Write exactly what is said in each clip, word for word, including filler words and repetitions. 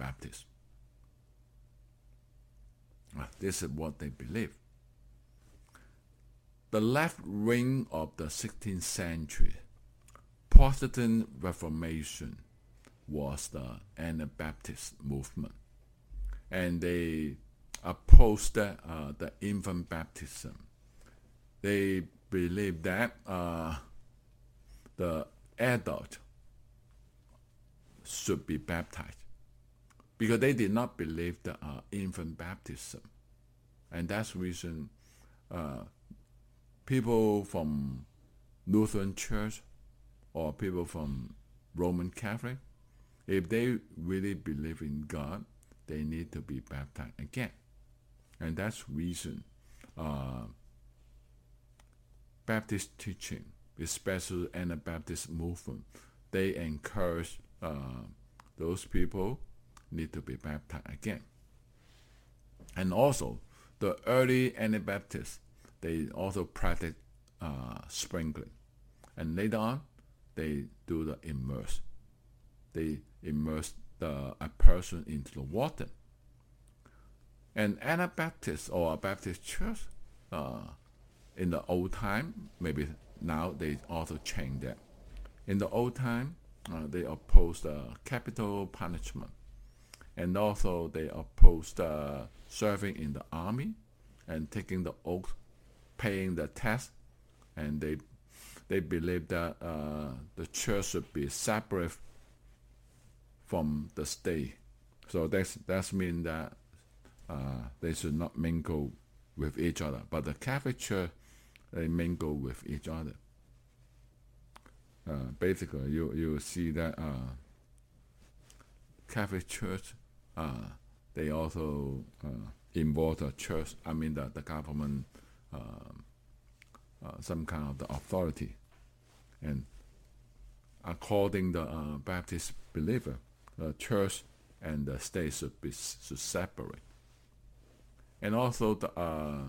Anabaptists. Uh, this is what they believe. The left wing of the sixteenth century, Protestant Reformation, was the Anabaptist movement. And they opposed the, uh, the infant baptism. They believed that uh, the adult should be baptized because they did not believe the uh, infant baptism. And that's the reason uh, people from Lutheran Church or people from Roman Catholic, if they really believe in God, they need to be baptized again. And that's the reason uh, Baptist teaching, especially Anabaptist movement, they encourage uh, those people need to be baptized again. And also, the early Anabaptists, they also practice uh, sprinkling. And later on, they do the immerse. They immerse the, a person into the water. And Anabaptists or Baptist church, uh, in the old time, maybe now they also change that. In the old time, uh, they opposed uh, capital punishment. And also they opposed uh, serving in the army and taking the oath, paying the tax. And they they believe that uh, the church should be separate from the state. So that's that's mean that uh, they should not mingle with each other. But the Catholic Church, they mingle with each other. Uh, basically, you you see that uh, Catholic Church, uh, they also uh, involve the church. I mean the the government, uh, uh, some kind of the authority, and according the uh, Baptist believer, the church and the state should be should separate. And also the uh,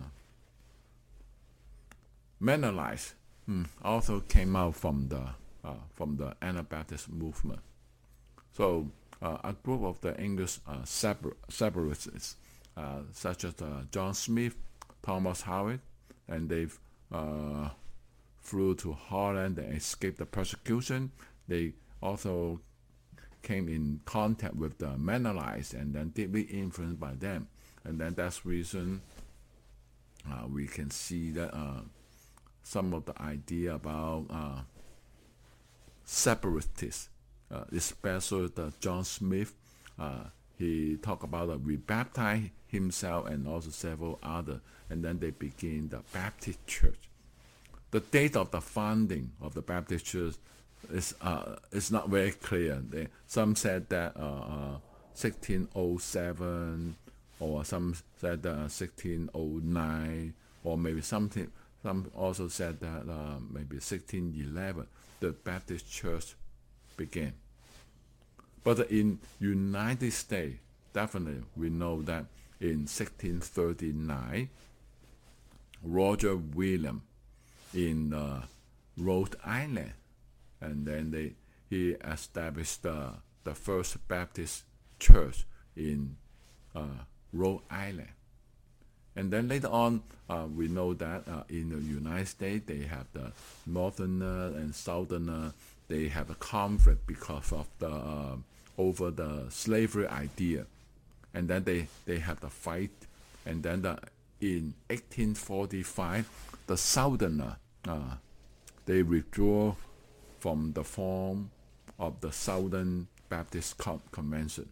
Mennonites hmm, also came out from the uh, from the Anabaptist movement. So uh, a group of the English uh, separ- separatists, uh, such as uh, John Smith, Thomas Howard, and they uh, flew to Holland and escaped the persecution. They also came in contact with the Mennonites and then deeply influenced by them. And then that's the reason uh, we can see that uh, some of the idea about uh, separatists, uh, especially the John Smith, uh, he talked about that we baptize himself and also several others, and then they begin the Baptist Church. The date of the founding of the Baptist Church is uh, is not very clear. They, some said that uh, uh, sixteen oh seven, or some said uh, sixteen oh nine, or maybe something. Some also said that uh, maybe sixteen eleven the Baptist Church began. But in United States, definitely we know that in sixteen thirty-nine, Roger Williams in uh, Rhode Island, and then they he established uh, the first Baptist church in uh, Rhode Island. And then later on, uh, we know that uh, in the United States, they have the Northerner and Southerner. They have a conflict because of the uh, over the slavery idea, and then they they have the fight. And then the, in eighteen forty-five, the Southerner uh, they withdraw from the form of the Southern Baptist Convention.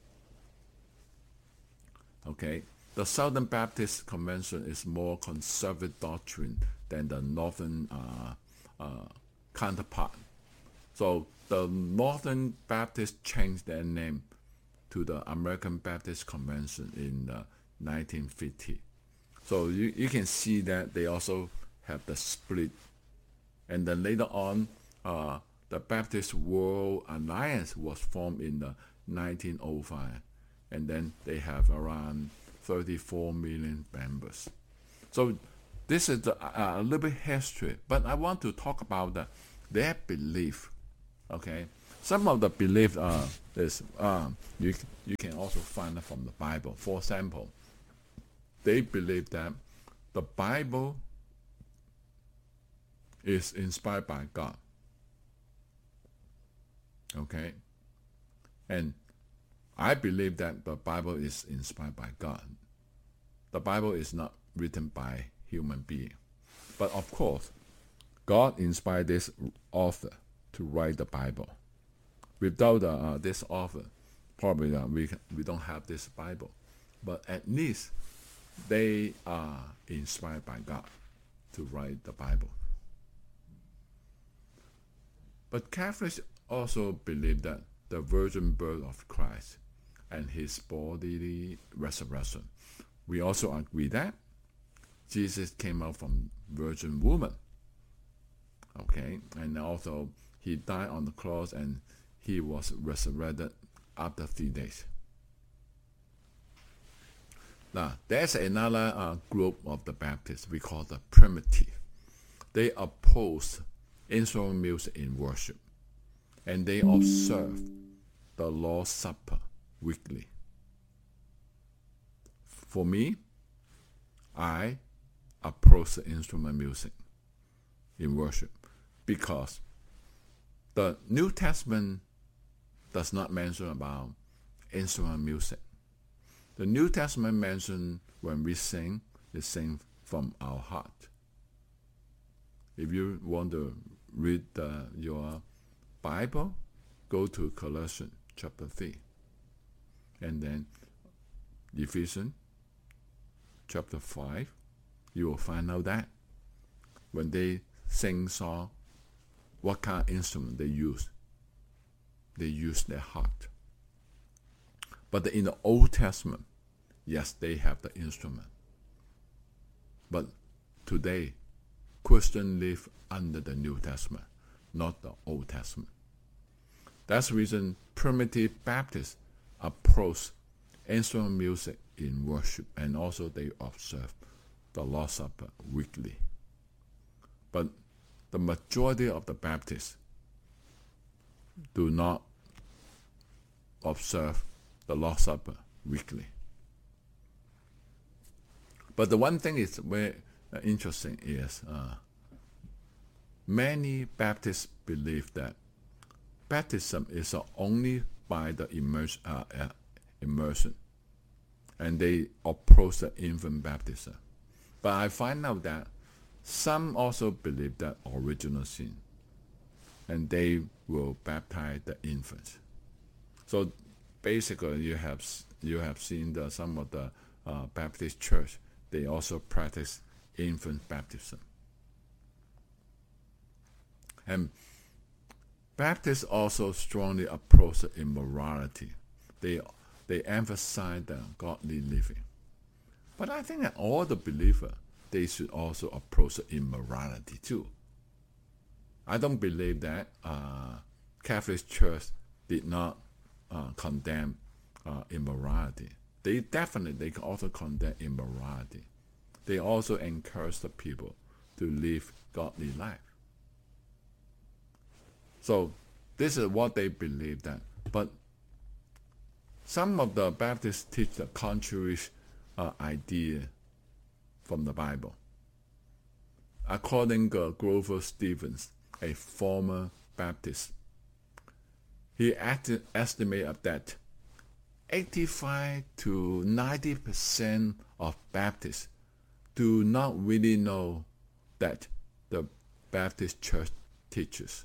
Okay. The Southern Baptist Convention is more conservative doctrine than the Northern uh, uh, counterpart. So the Northern Baptists changed their name to the American Baptist Convention in uh, nineteen fifty. So you, you can see that they also have the split. And then later on, uh, the Baptist World Alliance was formed in the nineteen oh five. And then they have around thirty-four million members. So this is the, uh, a little bit history, but I want to talk about the, their belief. Okay, Some of the belief uh, is um, you you can also find it from the Bible. For example, they believe that the Bible is inspired by God. Okay, and I believe that the Bible is inspired by God. The Bible is not written by human being, but of course, God inspired this author to write the Bible. Without uh, this author, probably uh, we we don't have this Bible. But at least they are inspired by God to write the Bible. But Catholics also believe that the virgin birth of Christ and his bodily resurrection. We also agree that Jesus came out from virgin woman. Okay, and also he died on the cross and he was resurrected after three days. Now, there's another uh, group of the Baptists we call the primitive. They oppose instrument music in worship, and they observe the Lord's Supper weekly. For me, I approach the instrument music in worship because the New Testament does not mention about instrument music. The New Testament mentions when we sing, we sing from our heart. If you want to read uh, your Bible, go to Colossians chapter three. And then Ephesians chapter five, you will find out that when they sing song, what kind of instrument they use. They use their heart. But in the Old Testament, yes, they have the instrument. But today, Christians live under the New Testament, not the Old Testament. That's the reason primitive Baptists approach instrument music in worship, and also they observe the Lord's Supper weekly. But the majority of the Baptists do not observe the Lord's Supper weekly. But the one thing is very uh, interesting is uh, many Baptists believe that baptism is uh, only by the immersion, uh, uh, immersion, and they approach the infant baptism. But I find out that some also believe that original sin, and they will baptize the infants. So basically, you have you have seen the, some of the uh, Baptist church. They also practice infant baptism. And Baptists also strongly oppose immorality. They they emphasize the godly living. But I think that all the believers, they should also approach immorality too. I don't believe that uh, Catholic Church did not uh, condemn uh, immorality. They definitely they also condemn immorality. They also encourage the people to live godly life. So this is what they believe that. But some of the Baptists teach the contrary uh, idea from the Bible. According to Grover Stevens, a former Baptist, he estimated that eighty-five to ninety percent of Baptists do not really know that the Baptist church teaches.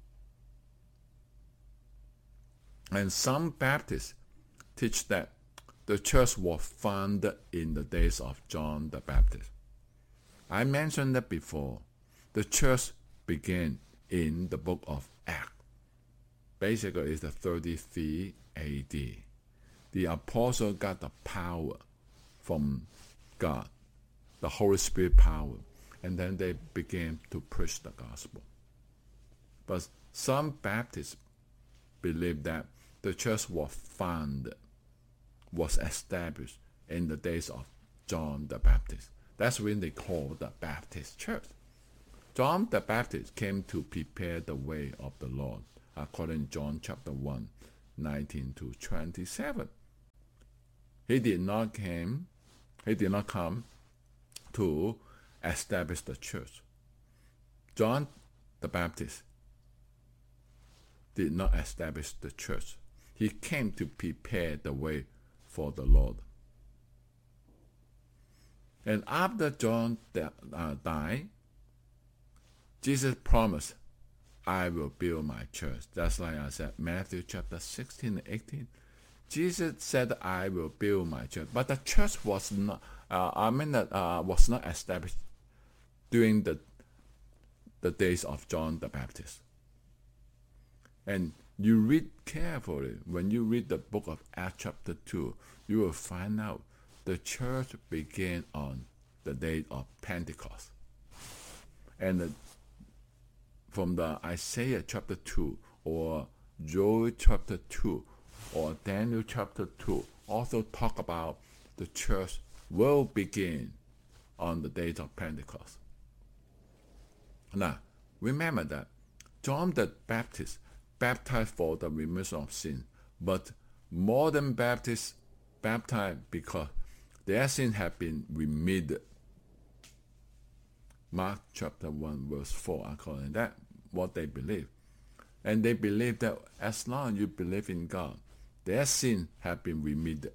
And some Baptists teach that the church was founded in the days of John the Baptist. I mentioned that before. The church began in the book of Acts. Basically, it's the thirty-three A D. The apostle got the power from God, the Holy Spirit power, and then they began to preach the gospel. But some Baptists believe that the church was founded, was established in the days of John the Baptist. That's when they call the Baptist church. John the Baptist came to prepare the way of the Lord according to John chapter one, nineteen to twenty-seven. He did not came, he did not come to establish the church. John the Baptist did not establish the church. He came to prepare the way for the Lord. And after John uh, died, Jesus promised, I will build my church. Just like I said, Matthew chapter sixteen and eighteen. Jesus said, I will build my church. But the church was not, uh, I mean, uh, was not established during the, the days of John the Baptist. And you read carefully, when you read the book of Acts chapter two, you will find out the church began on the day of Pentecost. And the, from the Isaiah chapter two, or Joel chapter two, or Daniel chapter two, also talk about the church will begin on the day of Pentecost. Now, remember that John the Baptist baptized for the remission of sin, but modern Baptists baptized because their sin have been remitted. Mark chapter one verse four, according to that, what they believe. And they believe that as long as you believe in God, their sin have been remitted.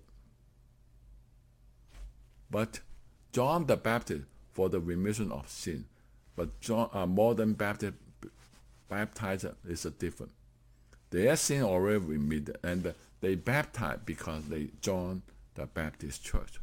But John the Baptist for the remission of sin, but John, uh, modern Baptist baptizer is a different. Their sin already remitted, and they baptized because they joined the Baptist church.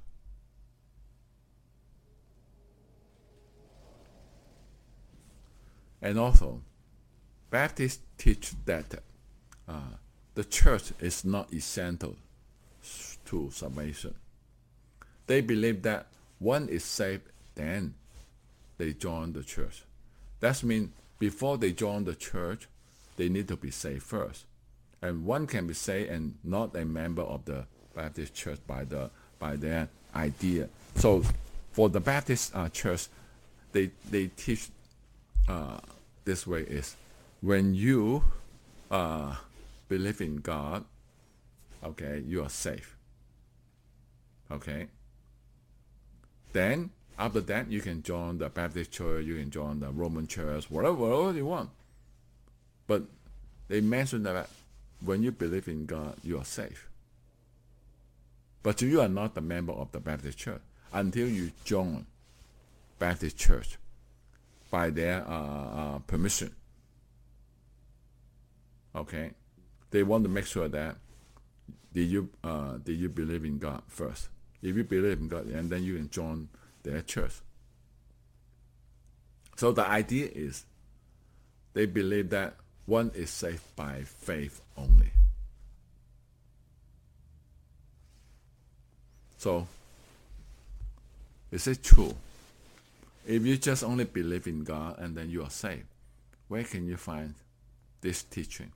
And also, Baptists teach that uh, the church is not essential to salvation. They believe that one is saved, then they join the church. That means before they join the church, they need to be saved first. And one can be saved and not a member of the Baptist church by the by their idea. So for the Baptist uh, church, they they teach uh, this way is when you uh, believe in God, okay, you are safe. Okay. Then after that, you can join the Baptist church, you can join the Roman church, whatever, whatever you want. But they mentioned that when you believe in God, you are safe. But you are not a member of the Baptist church until you join Baptist church by their uh, uh, permission. Okay, they want to make sure that did you uh, did you believe in God first? If you believe in God, and then you can join their church. So the idea is they believe that one is saved by faith only. So, is it true? If you just only believe in God and then you are saved, where can you find this teaching?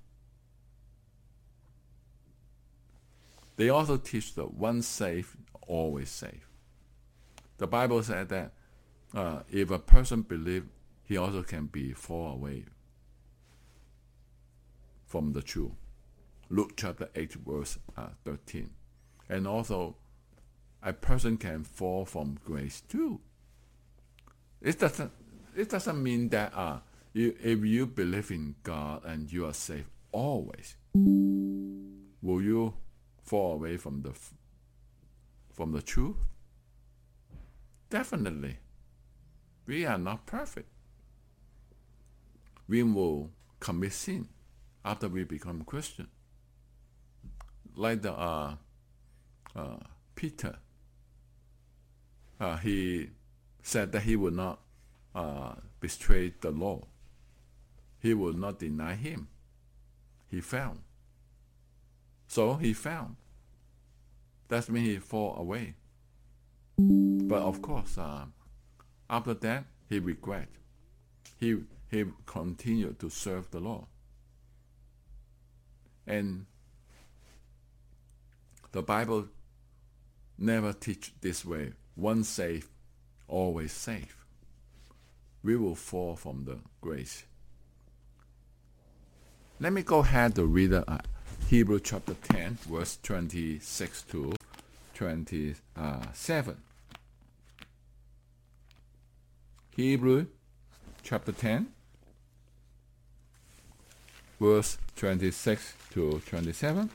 They also teach that one saved, always saved. The Bible said that uh, if a person believes, he also can be fall away from the truth. Luke chapter eight verse uh, thirteen. And also, a person can fall from grace too. It doesn't, it doesn't mean that uh, you, if you believe in God and you are saved always, will you fall away from the from the truth? Definitely. We are not perfect. We will commit sin after we become Christian. Like the uh, uh, Peter, uh, he said that he would not uh, betray the Lord. He would not deny him. He fell. So he fell. That means he fall away. But of course, uh, after that, he regret. He he continued to serve the Lord. And the Bible never teach this way. Once saved, always saved. We will fall from the grace. let me go ahead to read uh, Hebrew chapter ten, verse twenty-six to twenty-seven. Hebrew chapter ten, verse twenty-six to twenty-seven.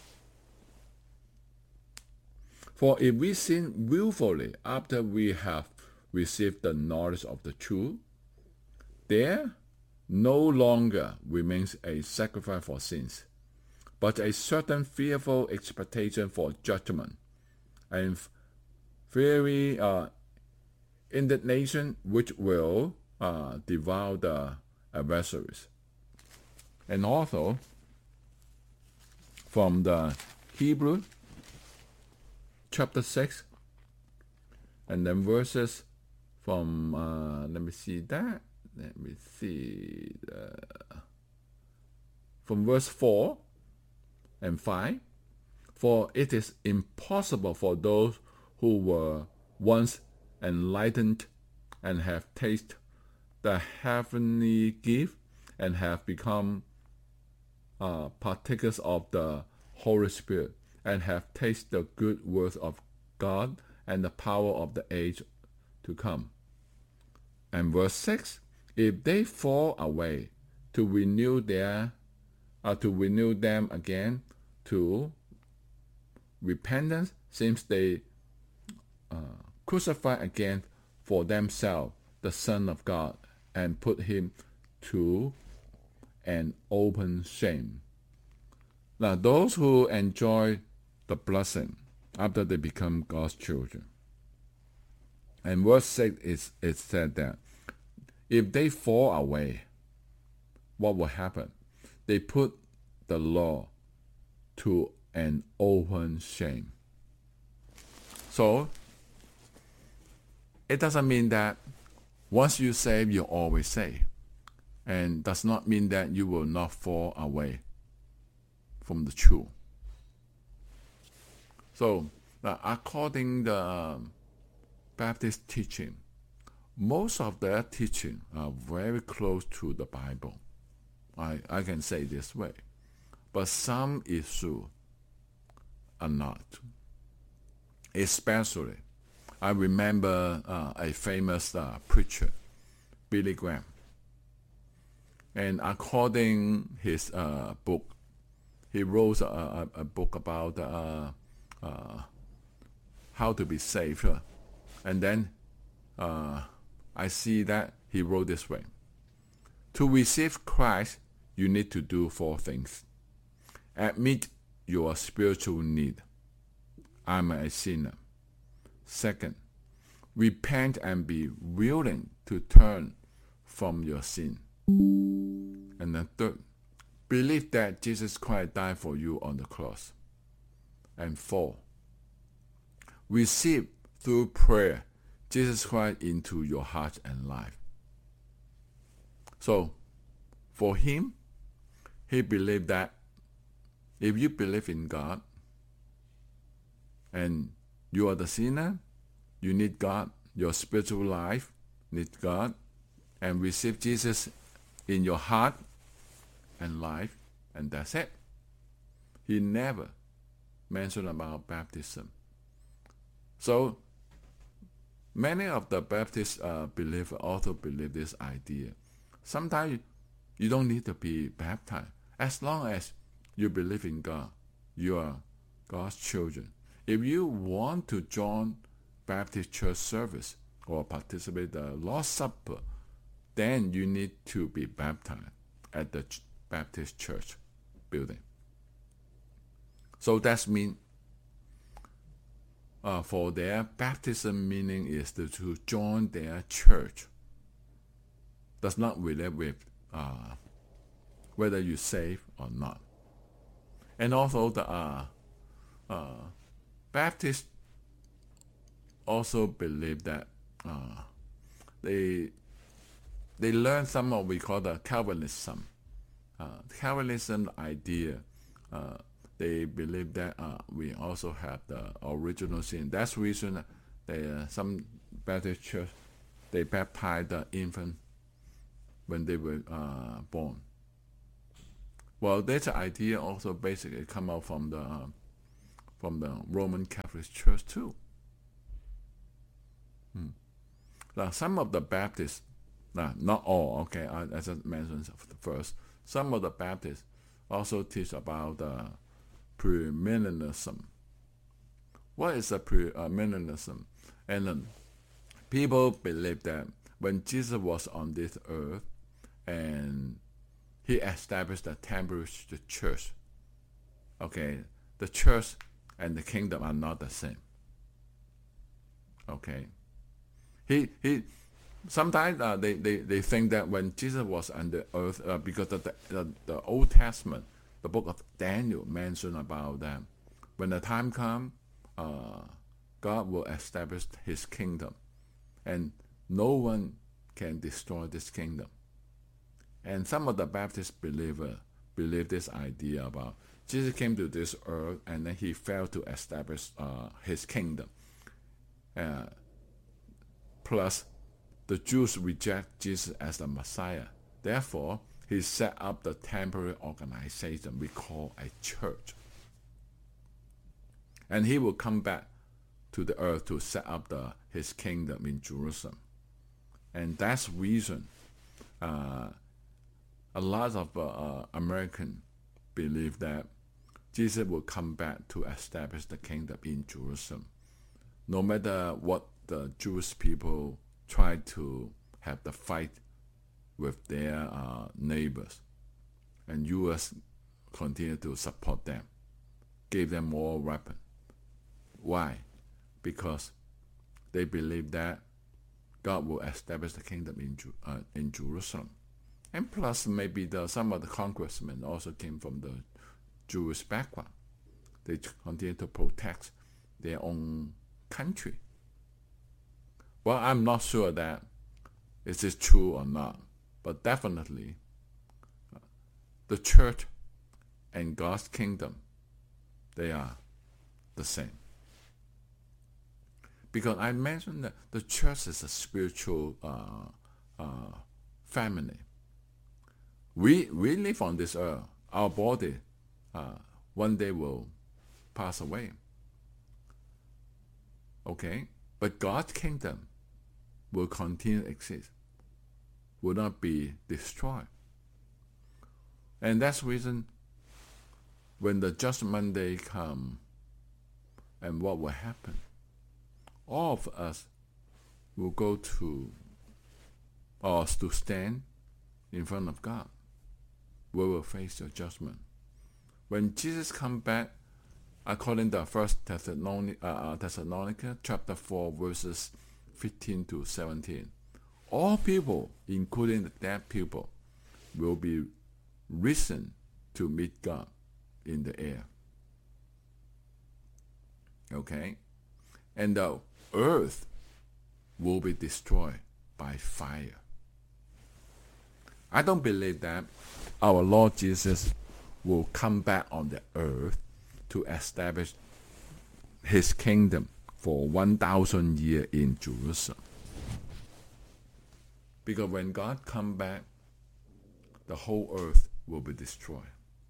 For if we sin willfully after we have received the knowledge of the truth, there no longer remains a sacrifice for sins, but a certain fearful expectation for judgment, and fiery uh, indignation which will uh, devour the adversaries. And also, from the Hebrew chapter six, and then verses from, uh, let me see that, let me see, uh, from verse four and five. For it is impossible for those who were once enlightened and have tasted the heavenly gift and have become uh, partakers of the Holy Spirit and have tasted the good words of God and the power of the age to come. And verse six, if they fall away, to renew their, uh, to renew them again to repentance, since they uh, crucify again for themselves the Son of God and put him to an open shame. Now, those who enjoy the blessing after they become God's children. And verse six is it said that if they fall away, what will happen? They put the law to an open shame. So, it doesn't mean that once you save, you always save. And does not mean that you will not fall away from the truth. So, uh, according to the um, Baptist teaching, most of their teaching are very close to the Bible. I, I can say this way. But some issues are not. Especially, I remember uh, a famous uh, preacher, Billy Graham. And according his uh, book, he wrote a, a, a book about uh, uh, how to be saved. And then uh, I see that he wrote this way. To receive Christ, you need to do four things. Admit your spiritual need. I'm a sinner. Second, repent and be willing to turn from your sin. And then third, believe that Jesus Christ died for you on the cross. And four, receive through prayer Jesus Christ into your heart and life. So, for him, he believed that if you believe in God and you are the sinner, you need God, your spiritual life needs God, and receive Jesus in your heart and life, and that's it. He never mentioned about baptism. So, many of the Baptist uh, believers also believe this idea. Sometimes you don't need to be baptized. As long as you believe in God, you are God's children. If you want to join Baptist church service or participate in the Lord's Supper, then you need to be baptized at the Baptist church building. So that means uh, for their baptism meaning is to, to join their church. Does not relate with uh, whether you save or not. And also the uh, uh, Baptists also believe that uh, they they learn some of what we call the Calvinism. Uh, Calvinism idea, uh, they believe that uh, we also have the original sin. That's the reason they, uh, some Baptist church, they baptize the infant when they were uh, born. Well, that idea also basically come out from the uh, from the Roman Catholic Church too. Hmm. Now, some of the Baptists, nah, not all, okay, I, as I mentioned first, some of the Baptists also teach about uh, premillennialism. What is a premillennialism? And um, people believe that when Jesus was on this earth and he established the temporary church, okay, the church and the kingdom are not the same. Okay, he he. Sometimes uh, they, they, they think that when Jesus was on the earth, uh, because of the, the the Old Testament, the book of Daniel mentioned about that when the time comes, uh, God will establish His kingdom, and no one can destroy this kingdom. And some of the Baptist believers believe this idea about Jesus came to this earth and then He failed to establish uh, His kingdom. Uh, plus, the Jews reject Jesus as the Messiah. Therefore, He set up the temporary organization we call a church. And He will come back to the earth to set up the, His kingdom in Jerusalem. And that's reason uh, a lot of uh, uh, Americans believe that Jesus will come back to establish the kingdom in Jerusalem. No matter what the Jewish people try to have the fight with their uh, neighbors, and U S continue to support them, give them more weapons. Why? Because they believe that God will establish the kingdom in uh, in Jerusalem. And plus, maybe the, some of the congressmen also came from the Jewish background. They continue to protect their own country. Well, I'm not sure that is this true or not, but definitely uh, the church and God's kingdom, they are the same. Because I mentioned that the church is a spiritual uh, uh, family. We we live on this earth. Our body uh, one day will pass away. Okay? But God's kingdom will continue to exist, will not be destroyed. And that's the reason when the judgment day comes, and what will happen? All of us will go to, or to stand in front of God. We will face the judgment. When Jesus comes back, according to First Thessalonica, uh, Thessalonica chapter four, verses fifteen to seventeen, all people, including the dead people, will be risen to meet God in the air. Okay? And the earth will be destroyed by fire. I don't believe that our Lord Jesus will come back on the earth to establish His kingdom for one thousand years in Jerusalem. Because when God comes back, the whole earth will be destroyed.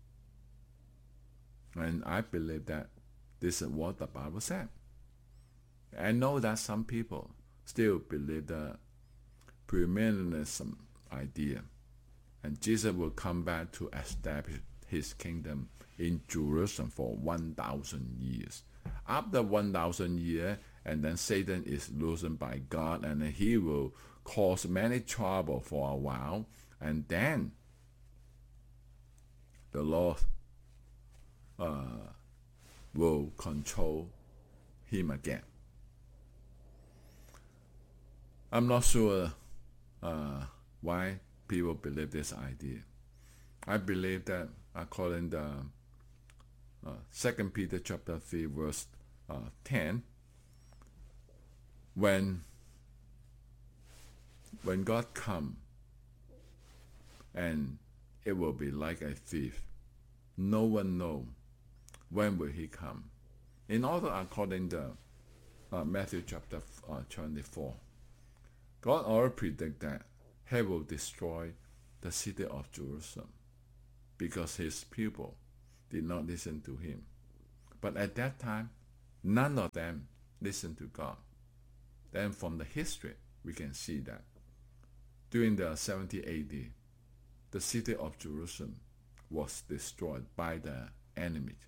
And I believe that this is what the Bible said. I know that some people still believe the premillennialism idea, and Jesus will come back to establish His kingdom in Jerusalem for one thousand years. After one thousand years, and then Satan is loosened by God, and then he will cause many trouble for a while, and then the Lord uh, will control him again. I'm not sure uh, why people believe this idea. I believe that according to uh, Second Peter chapter three, verse uh, ten, when when God come, and it will be like a thief. No one know when will He come. In order, according to uh, Matthew chapter uh, twenty-four, God already predict that He will destroy the city of Jerusalem. because his people did not listen to him. But at that time, none of them listened to God. Then from the history, we can see that during the seventy A D, the city of Jerusalem was destroyed by the enemy.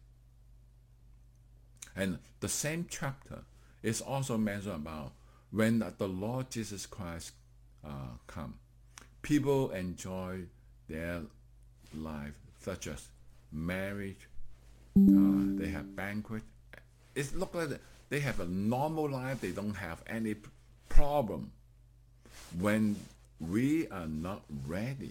And the same chapter is also mentioned about when the Lord Jesus Christ uh, come. People enjoy their life, such as marriage, uh, they have banquet. It looks like they have a normal life, they don't have any problem. When we are not ready,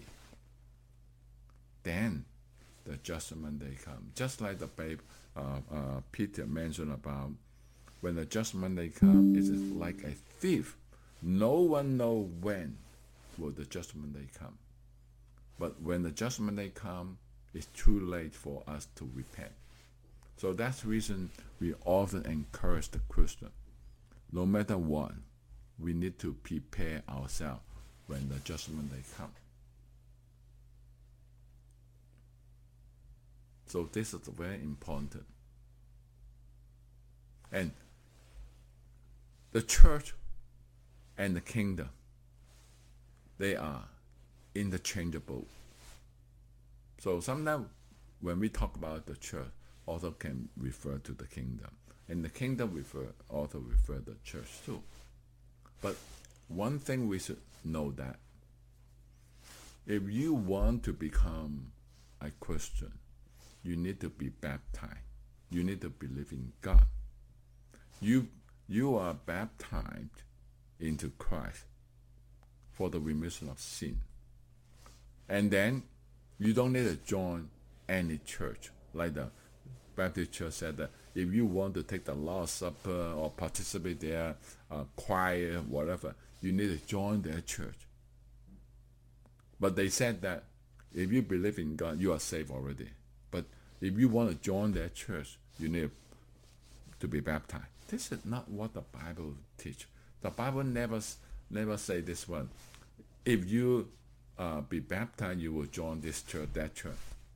then the judgment day come. Just like the babe, uh, uh, Peter mentioned about, when the judgment day come, it is like a thief. No one knows when will the judgment day come. But when the judgment day come, it's too late for us to repent. So that's the reason we often encourage the Christian, no matter what, we need to prepare ourselves when the judgment day come. So this is very important. And the church and the kingdom, they are interchangeable. So sometimes when we talk about the church, also can refer to the kingdom. And the kingdom refer also refer to the church too. But one thing we should know that if you want to become a Christian, you need to be baptized. You need to believe in God. You you are baptized into Christ for the remission of sin. And then you don't need to join any church. Like the Baptist church said that if you want to take the Lord's Supper or participate there, uh, choir, whatever, you need to join their church. But they said that if you believe in God, you are saved already. But if you want to join their church, you need to be baptized. This is not what the Bible teaches. The Bible never never say this one. If you uh, be baptized, you will join this church, that church.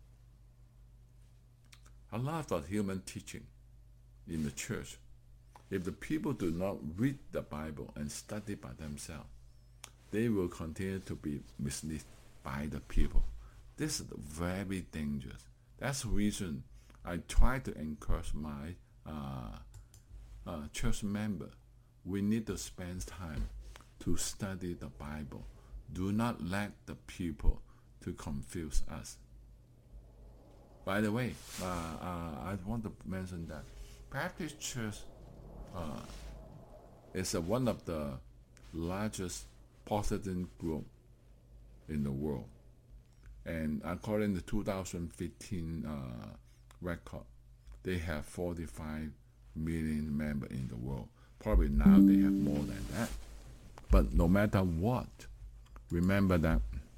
A lot of human teaching in the church. If the people do not read the Bible and study by themselves, they will continue to be misled by the people. This is very dangerous. That's the reason I try to encourage my uh, uh, church member. We need to spend time to study the Bible. Do not let the people to confuse us. By the way, uh, uh, I want to mention that Baptist Church uh, is uh, one of the largest Protestant group in the world. And according to two thousand fifteen uh, record, they have forty-five million members in the world. Probably now they have more than that. But no matter what, remember that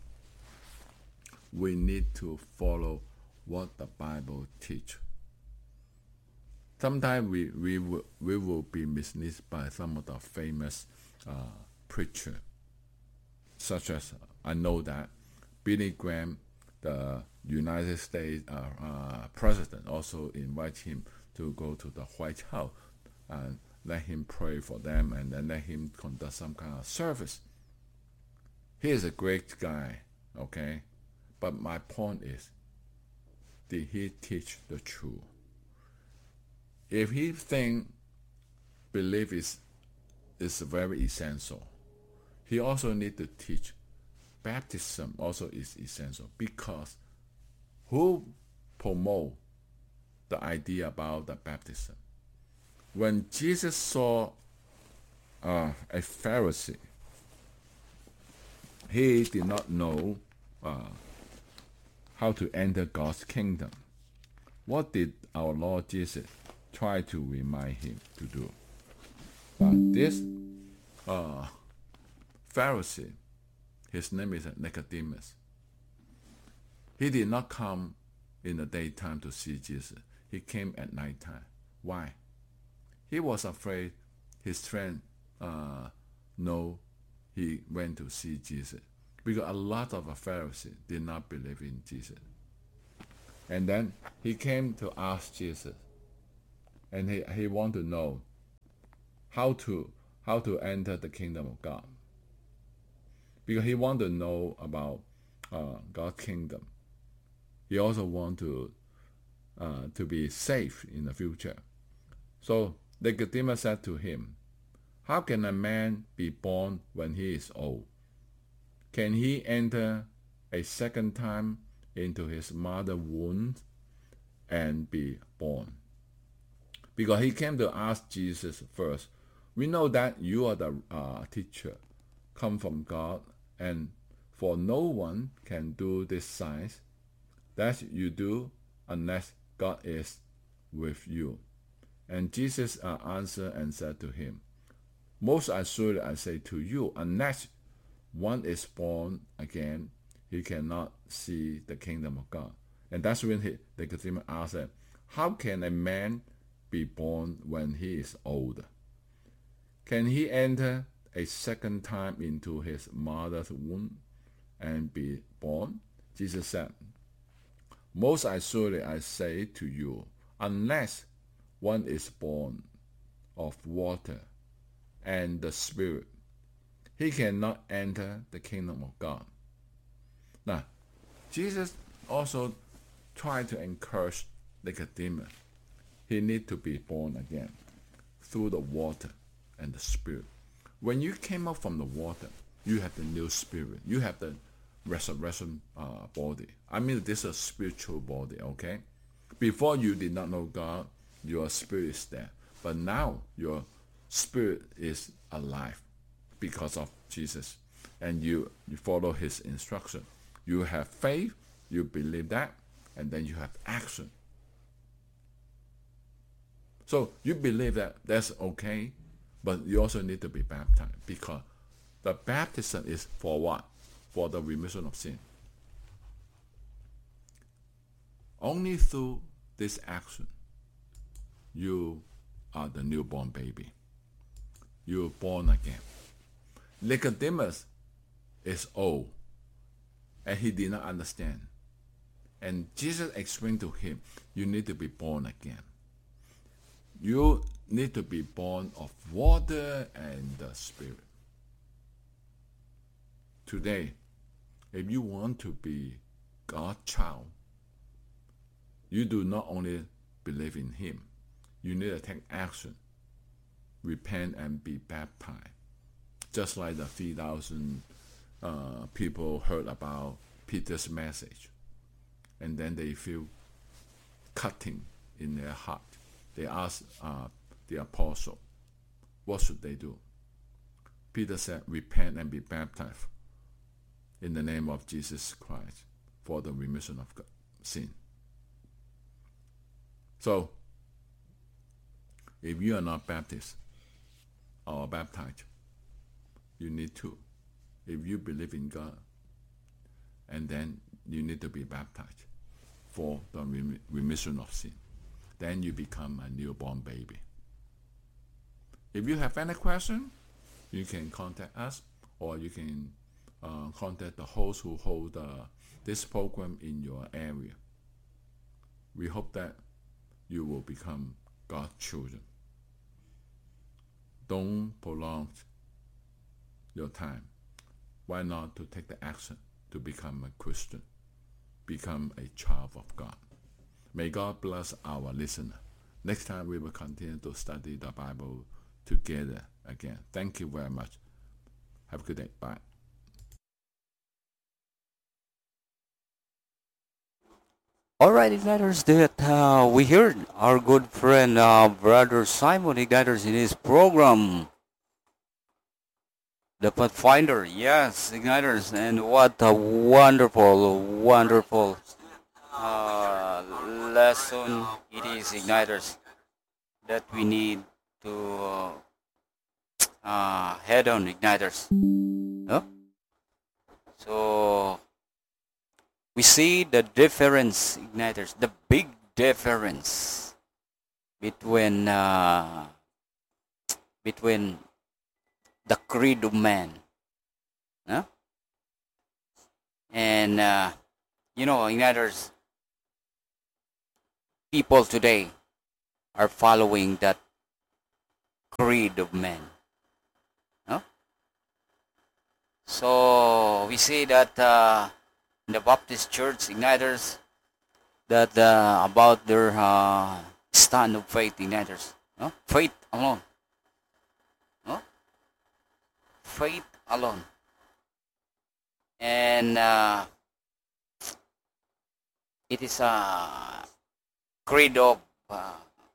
we need to follow what the Bible teach. Sometimes we, we, will, we will be misled by some of the famous uh, preachers, such as I know that Billy Graham, the United States uh, uh, president, also invite him to go to the White House and let him pray for them and then let him conduct some kind of service. He is a great guy, okay? But my point is, did he teach the truth? If he think belief is, is very essential, he also need to teach baptism also is essential, because who promote the idea about the baptism? When Jesus saw uh, a Pharisee, he did not know uh, how to enter God's kingdom. What did our Lord Jesus try to remind him to do? But this uh, Pharisee, his name is Nicodemus. He did not come in the daytime to see Jesus. He came at nighttime. Why? He was afraid his friend uh, know he went to see Jesus. Because a lot of the Pharisees did not believe in Jesus. And then he came to ask Jesus, and he, he wanted to know how to how to enter the kingdom of God, because he wanted to know about uh, God's kingdom. He also wanted to uh, to be safe in the future. So Nicodemus said to him, "How can a man be born when he is old? Can he enter a second time into his mother's womb and be born?" Because he came to ask Jesus first. We know that you are the uh, teacher, come from God, and for no one can do this signs that you do unless God is with you. And Jesus uh, answered and said to him, "Most assuredly I say to you, unless one is born again, he cannot see the kingdom of God." And that's when he, Nicodemus asked him, "How can a man be born when he is old? Can he enter a second time into his mother's womb and be born?" Jesus said, "Most assuredly I say to you, unless one is born of water and the Spirit, he cannot enter the kingdom of God." Now, Jesus also tried to encourage Nicodemus. He need to be born again through the water and the Spirit. When you came up from the water, you have the new spirit. You have the resurrection uh, body. I mean, this is a spiritual body, okay? Before you did not know God, your spirit is there. But now your spirit is alive because of Jesus. And you, you follow his instruction. You have faith, you believe that, and then you have action. So you believe that that's okay, but you also need to be baptized, because the baptism is for what? For the remission of sin. Only through this action, you are the newborn baby. You're born again. Nicodemus is old, and he did not understand. And Jesus explained to him, you need to be born again. You need to be born of water and the Spirit. Today, if you want to be God's child, you do not only believe in him, you need to take action, repent and be baptized. Just like the three thousand uh, people heard about Peter's message, and then they feel cutting in their heart. They asked uh, the apostle, what should they do? Peter said, repent and be baptized in the name of Jesus Christ for the remission of sin. So, if you are not Baptist or baptized, you need to. If you believe in God, and then you need to be baptized for the rem- remission of sin. Then you become a newborn baby. If you have any question, you can contact us, or you can uh, contact the host who hold uh, this program in your area. We hope that you will become God's children. Don't prolong your time. Why not to take the action to become a Christian, become a child of God? May God bless our listener. Next time we will continue to study the Bible together again. Thank you very much. Have a good day. Bye. Alright, Igniters, that uh, we heard our good friend, uh, Brother Simon Igniters, in his program, The Pathfinder. Yes, Igniters, and what a wonderful, wonderful uh, lesson it is, Igniters, that we need to uh, uh, head on, Igniters. Huh? So, we see the difference, Igniters, the big difference between uh, between the creed of man, huh? And uh, you know, Igniters, people today are following that creed of men. No? So we see that uh, in the Baptist Church Igniters, that uh, about their uh, stand of faith Igniters. No? Faith alone. No? Faith alone. And uh, it is a creed of uh,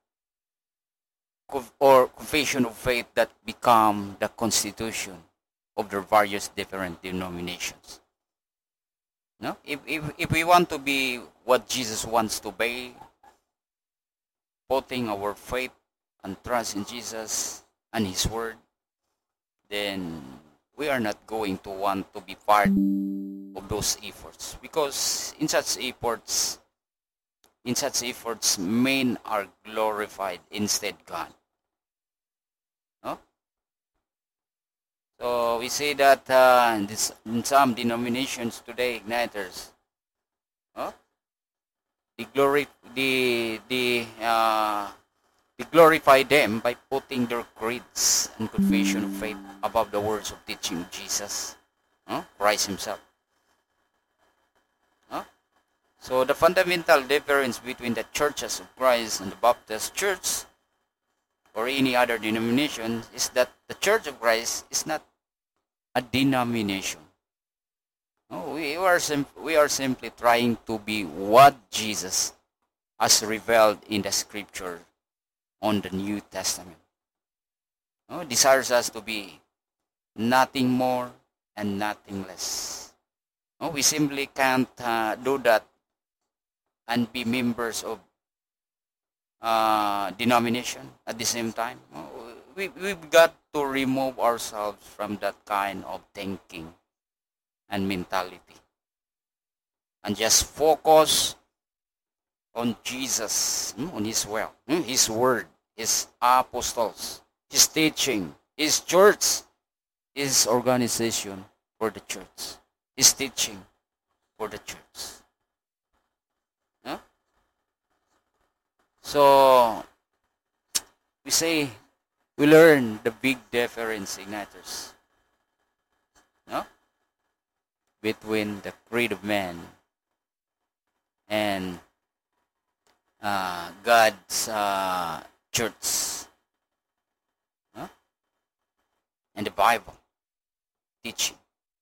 or confession of faith that become the constitution of the various different denominations. No? If, if, if we want to be what Jesus wants to be, putting our faith and trust in Jesus and His Word, then we are not going to want to be part of those efforts. Because in such efforts, in such efforts, men are glorified instead God. No? So we say that uh, in, this, in some denominations today, Igniters, no? they, glory, they, they, uh, they glorify them by putting their creeds and confession of faith above the words of teaching of Jesus, no? Christ Himself. No? So the fundamental difference between the churches of Christ and the Baptist Church or any other denomination is that the Church of Christ is not a denomination. No, we are sim- we are simply trying to be what Jesus has revealed in the Scripture on the New Testament. No, desires us to be nothing more and nothing less. No, we simply can't uh, do that and be members of uh, denomination at the same time. No, we, we've got to remove ourselves from that kind of thinking and mentality and just focus on Jesus, on His will, His Word, His apostles, His teaching, His church, His organization for the church, His teaching for the church. Huh? So we say we learn the big difference, Igniters, no? between the creed of man and uh, God's uh, church, no? and the Bible teaching.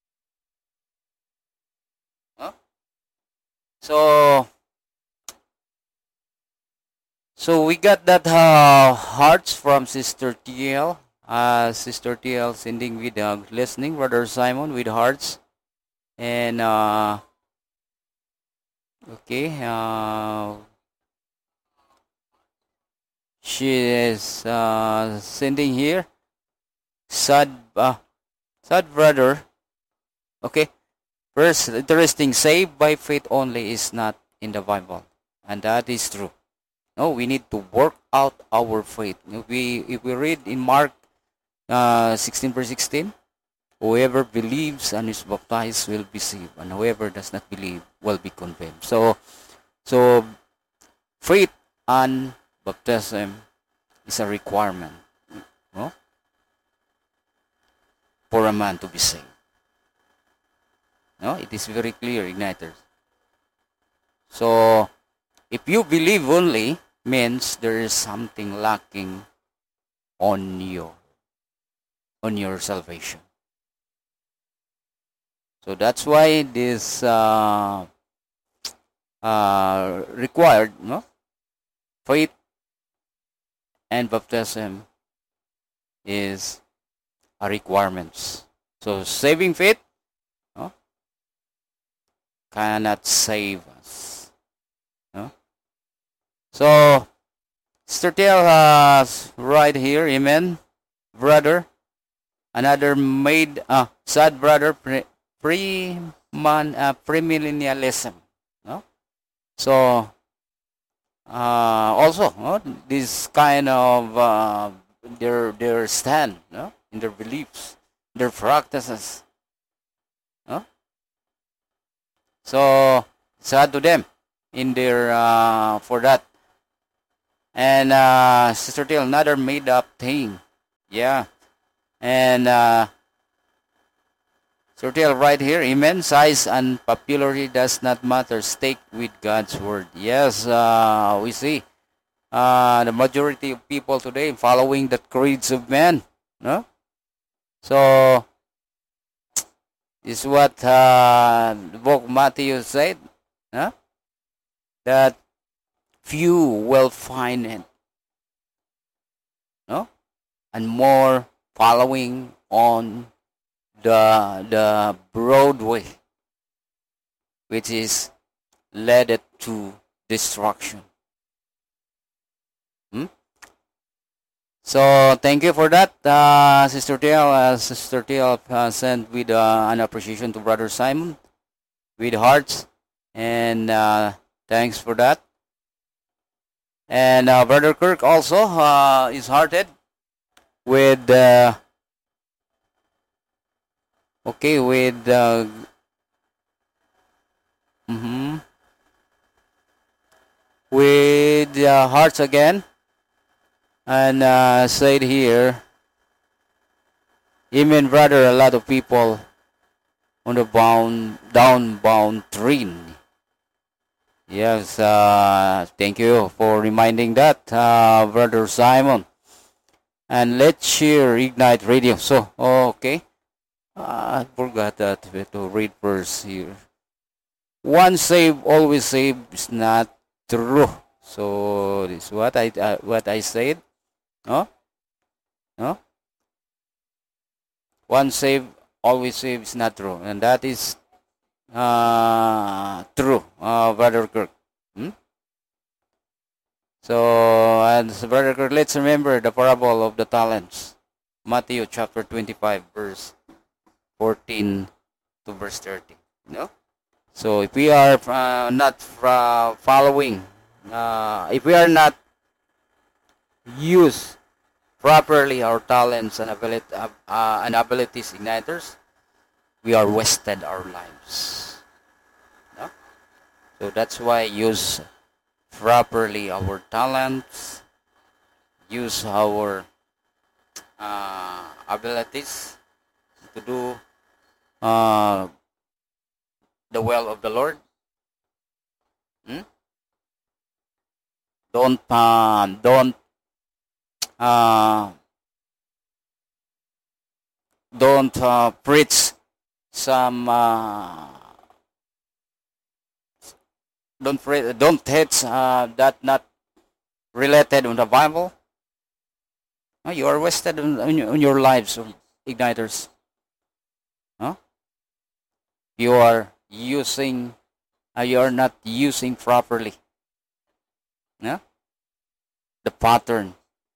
No? So, so we got that uh, hearts from Sister T L. Uh, Sister T L sending with uh, listening, Brother Simon with hearts. And uh, okay, uh, she is uh, sending here. Sad, uh, sad brother. Okay, first interesting. Saved by faith only is not in the Bible, and that is true. No, we need to work out our faith. If we if we read in Mark uh, sixteen verse sixteen. Whoever believes and is baptized will be saved, and whoever does not believe will be condemned. So, so faith and baptism is a requirement, no? for a man to be saved. No, it is very clear, Igniters. So, if you believe only, means there is something lacking on you, on your salvation. So that's why this uh, uh, required, no? Faith and baptism is a requirements. So saving faith, no? cannot save us. No? So Sister Tel has right here, amen, brother. Another made uh, sad brother. Pre- Pre-man, uh, premillennialism, no? So, uh, also, no? this kind of uh, their their stand, no? in their beliefs, their practices, no? So sad to them in their uh, for that. And uh, Sister Till, another made up thing. Yeah. And uh, Sister Till right here, amen. Size and popularity does not matter. Stick with God's word. Yes, uh, we see uh, the majority of people today following the creeds of men. No? So, this is what uh, the book of Matthew said. Huh? That few will find it. No? And more following on the the broad way, which is led to destruction. Hmm? So thank you for that, uh, Sister Till. Uh, Sister Till uh, sent with uh, an appreciation to Brother Simon with hearts, and uh, thanks for that. And uh, Brother Kirk also uh, is hearted with uh, okay with uh, mm-hmm, with uh, hearts again, and uh, said here, amen, brother. A lot of people on the bound downbound train. Yes, uh, thank you for reminding that, uh, Brother Simon. And let's share Ignite Radio. So, okay. Uh, I forgot that to read verse here. One save, always save is not true. So, this is what I, uh, what I said. No? No? One save, always save is not true. And that is uh, true, uh, Brother Kirk. Hmm? So, and Brother Kirk, let's remember the parable of the talents. Matthew chapter twenty-five, verse fourteen to verse thirty. No? So, if we are uh, not uh, following, uh, if we are not use properly our talents and, ability, uh, uh, and abilities, igniters, we are wasted our lives. No? So that's why use properly our talents, use our uh, abilities to do uh, the will of the Lord. Hmm? Don't uh, don't uh, don't uh, preach some uh, don't pre- don't teach uh, that not related on the Bible. Uh, you are wasted on, on, your, on your lives, igniters. Huh? You are using uh, you are not using properly, yeah, the pattern,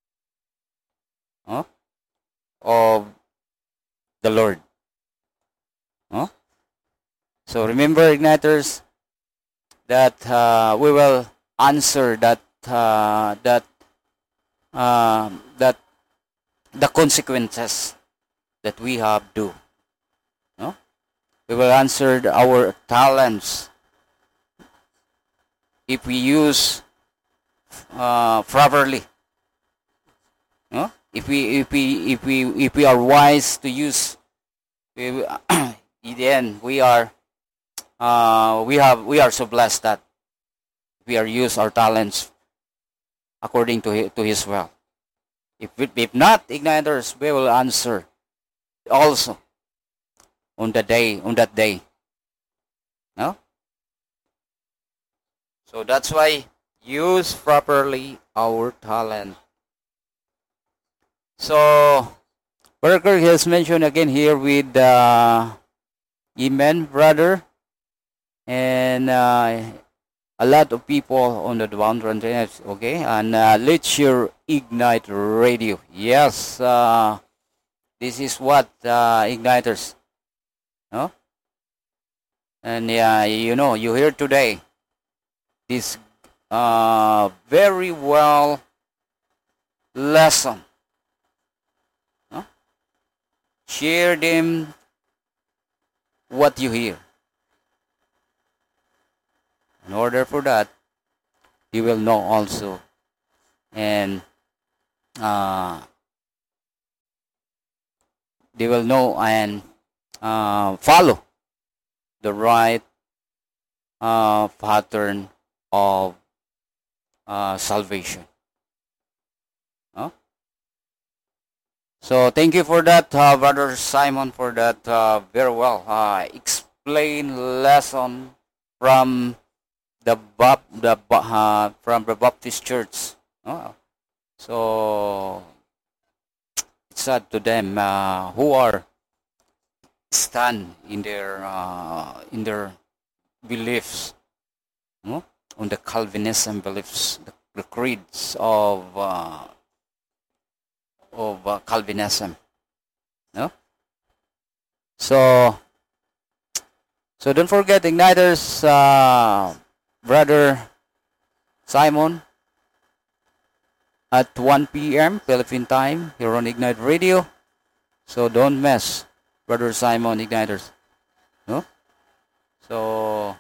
huh, of the Lord. Huh? So remember, igniters, that uh, we will answer that uh, that uh, that the consequences that we have do. No? We will answer our talents if we use uh, properly. No? If we if we if we if we are wise to use, we, in the end we are uh, we have we are so blessed that we are use our talents according to his, to His will. If if not, igniters, we will answer also on the day on that day. No? So that's why use properly our talent. So Berker has mentioned again here with uh, Amen, brother, and uh, a lot of people on the boundary, okay, and uh, let's share Ignite Radio. Yes, uh, this is what uh, igniters, no? And yeah, you know, you hear today this uh, very well lesson. No? Share them what you hear. In order for that, you will know also and uh, they will know and uh, follow the right uh, pattern of uh, salvation. Huh? So thank you for that, uh, Brother Simon, for that uh, very well uh, explained lesson from the Bap- the uh, from the Baptist Church. Oh. So it's sad to them uh, who are stand in their uh, in their beliefs, no? On the Calvinism beliefs, the, the creeds of uh, of uh, Calvinism, no? So so don't forget, Igniters, uh, Brother Simon, at one p.m. Philippine time here on Ignite Radio. So don't mess, Brother Simon, Igniters. No? So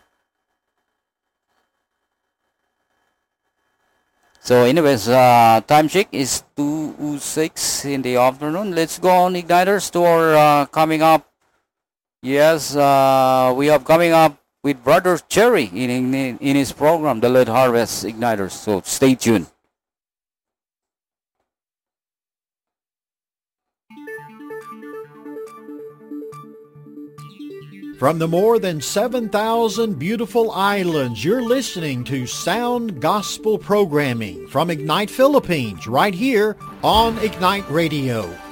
So anyways, uh, time check is two oh six in the afternoon. Let's go on, Igniters, to our uh, coming up. Yes, uh, we have coming up with Brother Cherry in, in, in his program, The Late Harvest Igniters. So stay tuned. From the more than seven thousand beautiful islands, you're listening to Sound Gospel Programming from Ignite Philippines, right here on Ignite Radio.